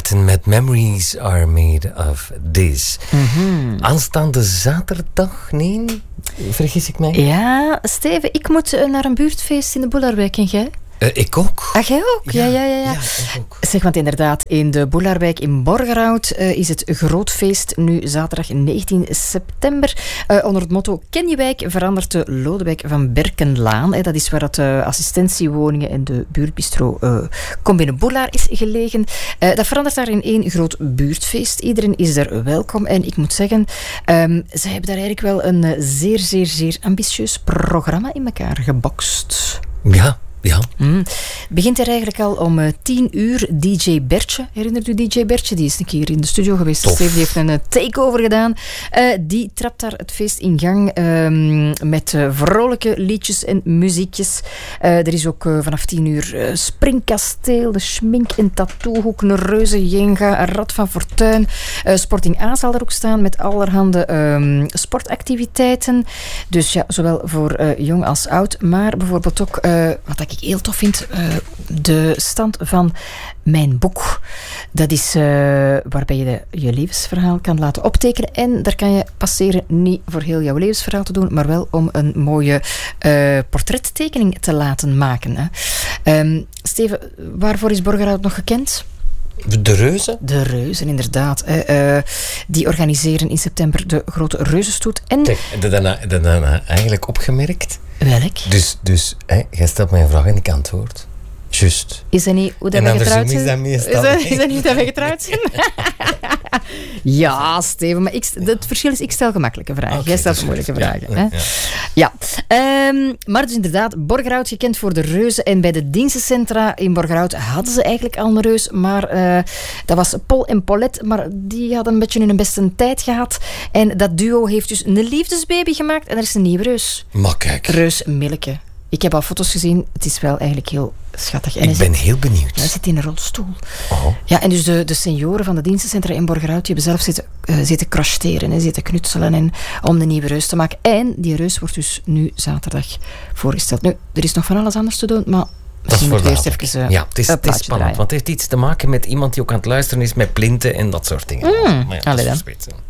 Clapton met Memories Are Made of This. Aanstaande zaterdag, nee? Vergis ik mij? Ja, Steven, ik moet naar een buurtfeest in de Boelarwijk en jij? Ik ook. Ach, jij ook? Ja. Ja, ik ook. Zeg, want inderdaad, in de Boelarwijk in Borgerhout is het groot feest nu zaterdag 19 september. Onder het motto Ken je wijk verandert de Lodewijk van Berkenlaan. Dat is waar het assistentiewoningen en de buurtbistro Combine Boelaar is gelegen. Dat verandert daar in één groot buurtfeest. Iedereen is er welkom. En ik moet zeggen, zij hebben daar eigenlijk wel een zeer, zeer, zeer ambitieus programma in elkaar gebokst. Ja. Begint er eigenlijk al om 10 uur. DJ Bertje, herinnert u DJ Bertje? Die is een keer in de studio geweest. Steve, die heeft een takeover gedaan. Die trapt daar het feest in gang met vrolijke liedjes en muziekjes. Er is ook vanaf 10 uur Springkasteel, de Schmink- en Tattoohoek, een reuze jenga, een Rad van Fortuin. Sporting A zal er ook staan met allerhande sportactiviteiten. Dus ja, zowel voor jong als oud. Maar bijvoorbeeld ook, wat ik heel tof vind, de stand van Mijn Boek. Dat is waarbij je je levensverhaal kan laten optekenen. En daar kan je passeren niet voor heel jouw levensverhaal te doen, maar wel om een mooie portrettekening te laten maken. Hè. Steven, waarvoor is Borgerhout nog gekend? De Reuzen? De Reuzen, inderdaad. Die organiseren in september de grote Reuzenstoet. En Kijk, heb je dat eigenlijk opgemerkt? welk? Dus jij stelt mij een vraag en ik antwoord. Juist. Is dat niet hoe dat we getrouwd zijn? Is dat meestal. Is dat niet dat we getrouwd zijn? Ja, Steven, maar het verschil is, ik stel gemakkelijke vragen. Okay, jij stelt moeilijke vragen. Ja, hè? ja. Maar dus inderdaad, Borgerhout gekend voor de reuzen. En bij de dienstencentra in Borgerhout hadden ze eigenlijk al een reus. Maar dat was Paul en Paulette. Maar die hadden een beetje hun beste tijd gehad. En dat duo heeft dus een liefdesbaby gemaakt. En er is een nieuwe reus. Maar kijk. Reus Milleke. Ik heb al foto's gezien. Het is wel eigenlijk heel schattig. En ik ben heel benieuwd. Hij zit in een rolstoel. Oh. Ja, en dus de senioren van de dienstencentra in Borgerhout, die hebben zelf zitten crocheteren en zitten knutselen en, om de nieuwe reus te maken. En die reus wordt dus nu zaterdag voorgesteld. Nu, er is nog van alles anders te doen, maar misschien moeten we eerst even ja, het is spannend, draaien. want het heeft iets te maken met iemand die ook aan het luisteren is met plinten en dat soort dingen. Maar ja, allee dat dan. is